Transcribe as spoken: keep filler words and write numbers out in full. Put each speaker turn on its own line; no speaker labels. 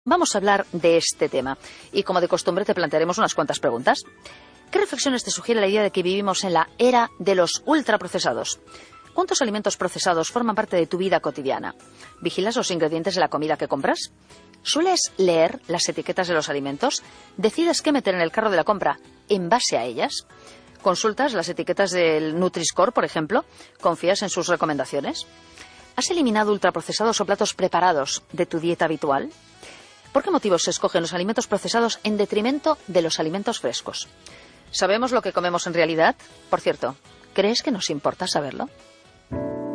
Vamos a hablar de este tema y, como de costumbre, te plantearemos unas cuantas preguntas. ¿Qué reflexiones te sugiere la idea de que vivimos en la era de los ultraprocesados? ¿Cuántos alimentos procesados forman parte de tu vida cotidiana? ¿Vigilas los ingredientes de la comida que compras? ¿Sueles leer las etiquetas de los alimentos? ¿Decides qué meter en el carro de la compra en base a ellas? ¿Consultas las etiquetas del Nutri-Score, por ejemplo? ¿Confías en sus recomendaciones? ¿Has eliminado ultraprocesados o platos preparados de tu dieta habitual? ¿Por qué motivos se escogen los alimentos procesados en detrimento de los alimentos frescos? ¿Sabemos lo que comemos en realidad? Por cierto, ¿crees que nos importa saberlo?